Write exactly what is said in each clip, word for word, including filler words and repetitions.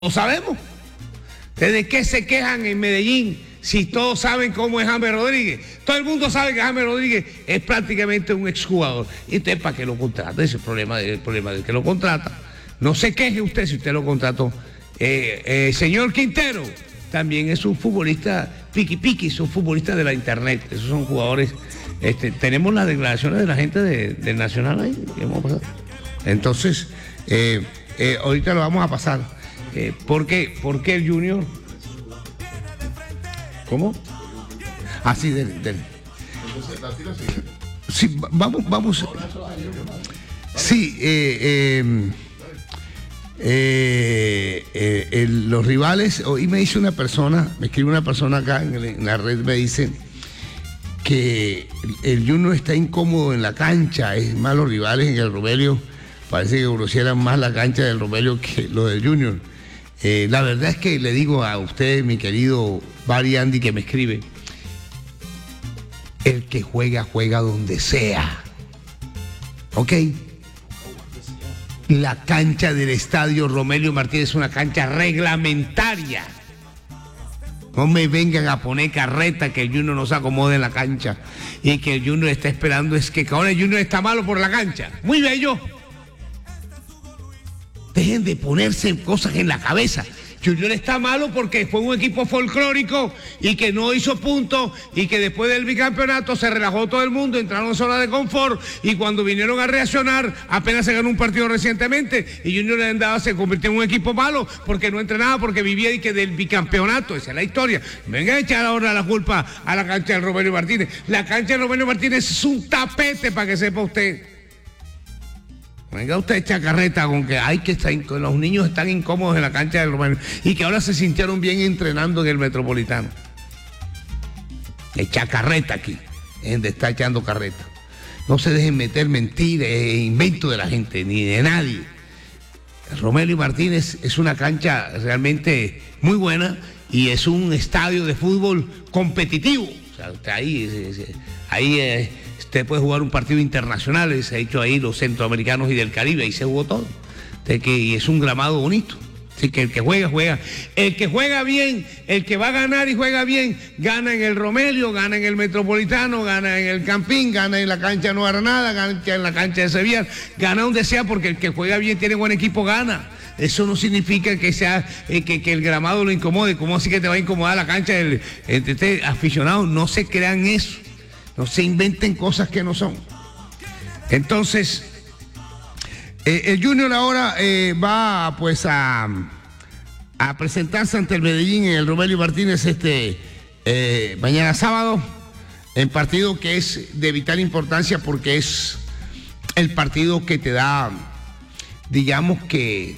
Lo sabemos. ¿De qué se quejan en Medellín si todos saben cómo es James Rodríguez? Todo el mundo sabe que James Rodríguez es prácticamente un exjugador. Y usted, ¿para qué lo contrata? Ese es el problema, el problema del que lo contrata. No se queje usted si usted lo contrató. Eh, eh, señor Quintero también es un futbolista piqui piqui, es un futbolista de la internet. Esos son jugadores. Este, tenemos las declaraciones de la gente de, del Nacional ahí. ¿Qué vamos a pasar? Entonces, eh, eh, ahorita lo vamos a pasar. Eh, ¿Por qué? ¿Por qué el Junior? ¿Cómo? Así, ah, del, del. Sí, vamos, vamos. Sí, eh, eh, eh, eh, el, los rivales, hoy me dice una persona, me escribe una persona acá en, el, en la red, me dice que el, el Junior está incómodo en la cancha, es más los rivales en el Romelio, parece que conocieran más la cancha del Romelio que lo del Junior. Eh, la verdad es que le digo a usted, mi querido Barry Andy, que me escribe, el que juega, juega donde sea. ¿Ok? La cancha del estadio Romelio Martínez es una cancha reglamentaria. No me vengan a poner carreta que el Junior no se acomode en la cancha y que el Junior está esperando, es que ahora el Junior está malo por la cancha. Muy bello. Dejen de ponerse cosas en la cabeza. Junior está malo porque fue un equipo folclórico y que no hizo puntos y que después del bicampeonato se relajó todo el mundo, entraron en zona de confort y cuando vinieron a reaccionar apenas se ganó un partido recientemente y Junior andaba, se convirtió en un equipo malo porque no entrenaba, porque vivía y que del bicampeonato. Esa es la historia. Venga a echar ahora la culpa a la cancha del Romelio Martínez. La cancha del Romelio Martínez es un tapete, para que sepa usted. Venga usted echa carreta con que hay que estar, los niños están incómodos en la cancha del Romelio y que ahora se sintieron bien entrenando en el Metropolitano. Echa carreta aquí, donde está echando carreta. No se dejen meter mentiras e inventos de la gente, ni de nadie. El Romelio Martínez es una cancha realmente muy buena y es un estadio de fútbol competitivo. O sea, usted ahí, ahí eh, usted puede jugar un partido internacional, se ha hecho ahí los centroamericanos y del Caribe, ahí se jugó todo. De que, y es un gramado bonito. Así que el que juega, juega. El que juega bien, el que va a ganar y juega bien, gana en el Romelio, gana en el Metropolitano, gana en el Campín, gana en la cancha de Nueva Granada, gana en la cancha de Sevilla, gana donde sea, porque el que juega bien tiene buen equipo, gana. Eso no significa que sea eh, que, que el gramado lo incomode. ¿Cómo así que te va a incomodar la cancha del este aficionado? No se crean eso. No se inventen cosas que no son. Entonces, eh, el Junior ahora eh, va pues a, a presentarse ante el Medellín en el Romelio Martínez este eh, mañana sábado, en partido que es de vital importancia porque es el partido que te da, digamos que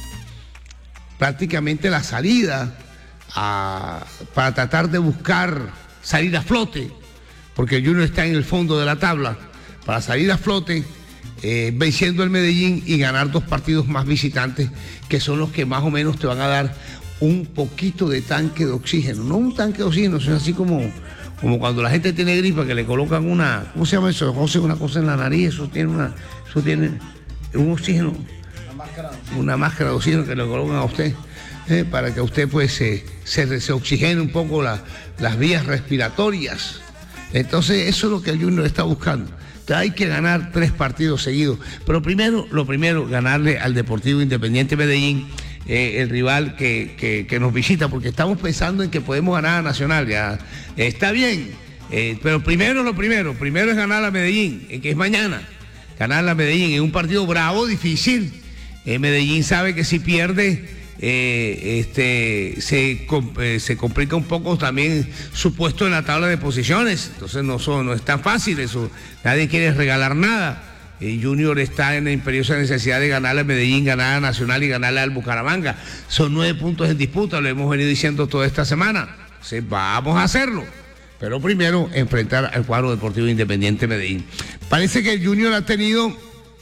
prácticamente la salida a, para tratar de buscar salir a flote, porque el Junior está en el fondo de la tabla, para salir a flote, eh, venciendo el Medellín y ganar dos partidos más visitantes, que son los que más o menos te van a dar un poquito de tanque de oxígeno. No un tanque de oxígeno, sino así como, como cuando la gente tiene gripa, que le colocan una, ¿cómo se llama eso, José? Una cosa en la nariz, eso tiene una, eso tiene un oxígeno, una máscara de oxígeno que le colocan a usted, eh, para que usted pues eh, se, se oxigene un poco la, las vías respiratorias. Entonces eso es lo que el Junior está buscando. Entonces, hay que ganar tres partidos seguidos, pero primero, lo primero, ganarle al Deportivo Independiente Medellín, eh, el rival que, que, que nos visita, porque estamos pensando en que podemos ganar a Nacional, ya está bien, eh, pero primero lo primero, primero es ganar a Medellín, eh, que es mañana, ganar a Medellín en un partido bravo, difícil. Eh, Medellín sabe que si pierde eh, este, se, eh, se complica un poco también su puesto en la tabla de posiciones, entonces no, son, no es tan fácil eso, nadie quiere regalar nada. Eh, Junior está en la imperiosa necesidad de ganarle a Medellín, ganar a Nacional y ganarle al Bucaramanga. Son nueve puntos en disputa, lo hemos venido diciendo toda esta semana, entonces vamos a hacerlo. Pero primero enfrentar al cuadro Deportivo Independiente Medellín. Parece que el Junior ha tenido...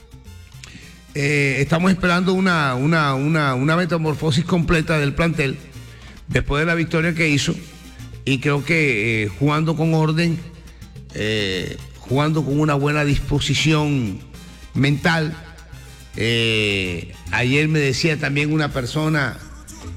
Eh, estamos esperando una, una, una, una metamorfosis completa del plantel después de la victoria que hizo y creo que eh, jugando con orden, eh, jugando con una buena disposición mental. Eh, ayer me decía también una persona